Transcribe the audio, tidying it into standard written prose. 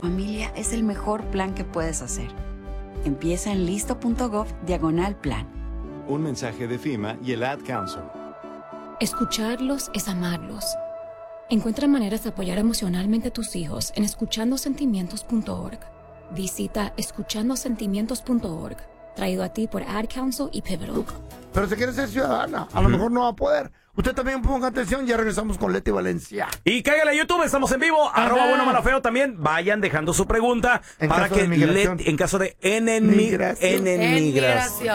familia es el mejor plan que puedes hacer. Empieza en listo.gov/plan. Un mensaje de FEMA y el Ad Council. Escucharlos es amarlos. Encuentra maneras de apoyar emocionalmente a tus hijos en escuchandosentimientos.org. Visita escuchandosentimientos.org. Traído a ti por Ad Council y Pivotal. Pero si quiere ser ciudadana, a lo mejor no va a poder. Usted también ponga atención, ya regresamos con Leti Valencia. Y cáigale a YouTube, estamos en vivo, @buenomalafeo también. Vayan dejando su pregunta En para caso de que migración. en caso de Migración. migración.